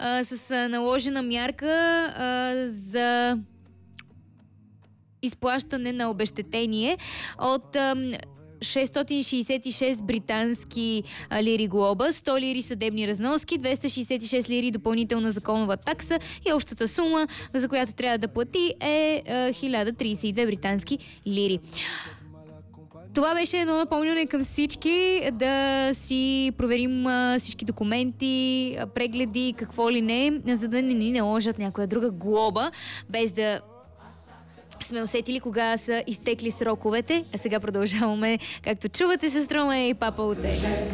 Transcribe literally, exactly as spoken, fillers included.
а, с а, наложена мярка а, за изплащане на обезщетение от а, шестстотин шейсет и шест британски а, лири глоба, сто лири съдебни разноски, двеста шейсет и шест лири допълнителна законова такса и общата сума, за която трябва да плати е а, хиляда трийсет и две британски лири. Това беше едно напомняне към всички да си проверим а, всички документи, а, прегледи, какво ли не, за да не ни наложат някоя друга глоба, без да сме усетили кога са изтекли сроковете. А сега продължаваме, както чувате, с Рома и Папа Оте.